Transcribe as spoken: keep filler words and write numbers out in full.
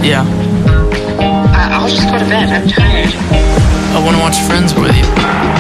Yeah. I- I'll just go to bed. I'm tired. I want to watch Friends with you.